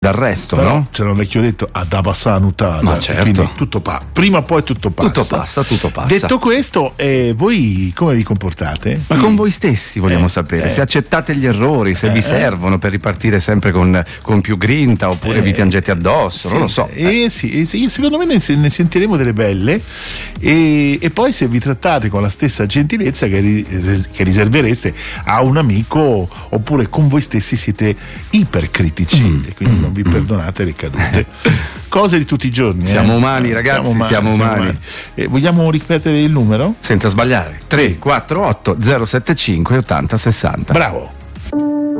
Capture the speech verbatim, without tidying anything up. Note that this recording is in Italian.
dal resto, però, no? c'era un vecchio detto ad passare nutada, Ma certo. quindi tutto pa- prima o poi tutto passa. Tutto passa, tutto passa. Detto questo, eh, voi come vi comportate? Ma con voi stessi vogliamo Eh, sapere eh. se accettate gli errori, se Eh, vi servono per ripartire sempre con, con più grinta, oppure Eh, vi piangete addosso, sì, non lo so. sì, eh, sì, eh, sì, secondo me ne, ne sentiremo delle belle e, e poi se vi trattate con la stessa gentilezza che, ri- che riservereste a un amico, oppure con voi stessi siete ipercritici Mm, e quindi mm, non vi mm. perdonate le cadute. Cose di tutti i giorni. Siamo eh. umani, ragazzi, siamo umani. Eh, vogliamo ripetere il numero? Senza sbagliare. tre quattro otto zero sette cinque ottanta sessanta. Bravo.